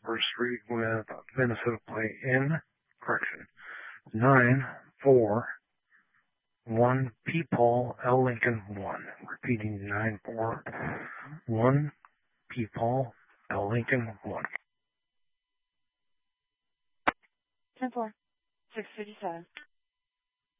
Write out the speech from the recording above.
First read with Minnesota play in, correction, 9-4, 1 P. Paul, L. Lincoln 1. Repeating 9-4, 1 P. Paul, L. Lincoln 1. 10-4, 657.